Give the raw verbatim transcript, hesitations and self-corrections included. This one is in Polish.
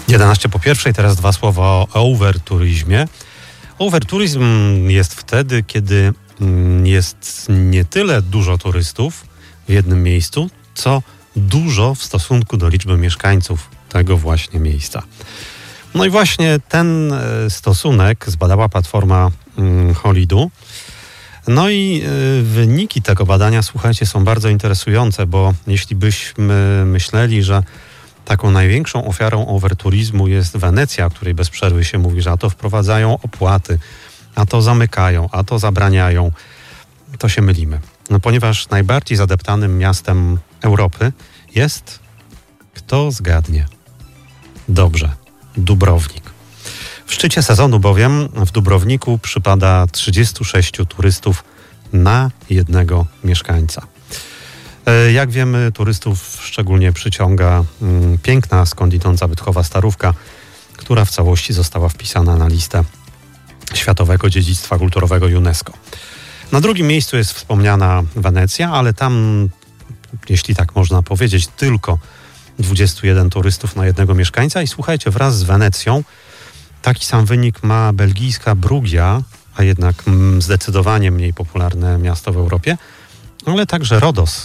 jedenaście po pierwszej, teraz dwa słowa o overturyzmie. Overturyzm jest wtedy, kiedy jest nie tyle dużo turystów w jednym miejscu, co dużo w stosunku do liczby mieszkańców tego właśnie miejsca. No i właśnie ten stosunek zbadała platforma Holidu. No i wyniki tego badania, słuchajcie, są bardzo interesujące, bo jeśli byśmy myśleli, że taką największą ofiarą overturizmu jest Wenecja, o której bez przerwy się mówi, że a to wprowadzają opłaty, a to zamykają, a to zabraniają, to się mylimy. No, ponieważ najbardziej zadeptanym miastem Europy jest, kto zgadnie? Dobrze, Dubrownik. W szczycie sezonu bowiem w Dubrowniku przypada trzydziestu sześciu turystów na jednego mieszkańca. Jak wiemy, turystów szczególnie przyciąga mm, piękna, skądinąd zabytkowa Starówka, która w całości została wpisana na listę Światowego Dziedzictwa Kulturowego UNESCO. Na drugim miejscu jest wspomniana Wenecja, ale tam, jeśli tak można powiedzieć, tylko dwudziestu jeden turystów na jednego mieszkańca. I słuchajcie, wraz z Wenecją taki sam wynik ma belgijska Brugia, a jednak mm, zdecydowanie mniej popularne miasto w Europie, ale także Rodos